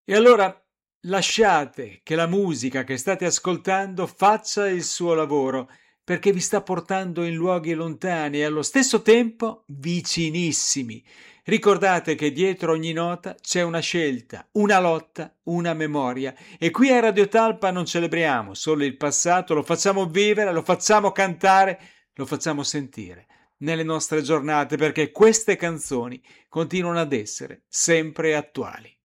E allora lasciate che la musica che state ascoltando faccia il suo lavoro, perché vi sta portando in luoghi lontani e allo stesso tempo vicinissimi. Ricordate che dietro ogni nota c'è una scelta, una lotta, una memoria. E qui a Radio Talpa non celebriamo solo il passato, lo facciamo vivere, lo facciamo cantare, lo facciamo sentire nelle nostre giornate, perché queste canzoni continuano ad essere sempre attuali.